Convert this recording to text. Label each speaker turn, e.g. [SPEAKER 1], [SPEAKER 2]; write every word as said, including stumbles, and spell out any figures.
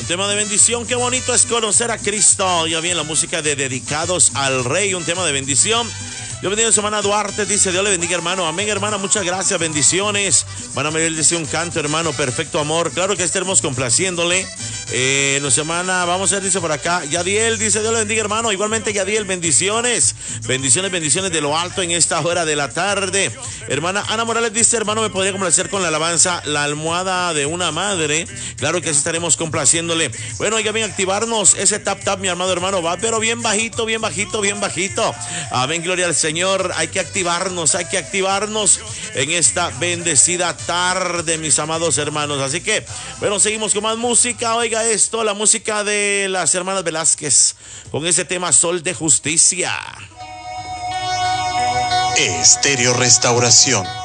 [SPEAKER 1] tema de bendición. Qué bonito es conocer a Cristo. Ya bien, la música de Dedicados al Rey, un tema de bendición. Dios bendiga a su hermana Duarte, dice Dios le bendiga, hermano. Amén, hermana, muchas gracias, bendiciones. Hermana Miguel dice un canto, hermano, perfecto amor. Claro que estemos complaciéndole. Eh, nuestra hermana, vamos a ver, dice por acá, Yadiel, dice Dios le bendiga, hermano. Igualmente, Yadiel, bendiciones. Bendiciones, bendiciones de lo alto en esta hora de la tarde. Hermana Ana Morales dice, hermano, me podría complacer con la alabanza La almohada de una madre. Claro que así estaremos complaciéndole. Bueno, oiga bien, activarnos ese tap tap, mi amado hermano, va, pero bien bajito, bien bajito, bien bajito. Amén, gloria al Señor. Señor, hay que activarnos, hay que activarnos en esta bendecida tarde, mis amados hermanos. Así que, bueno, seguimos con más música. Oiga esto, la música de las hermanas Velázquez, con ese tema Sol de Justicia.
[SPEAKER 2] Estéreo Restauración.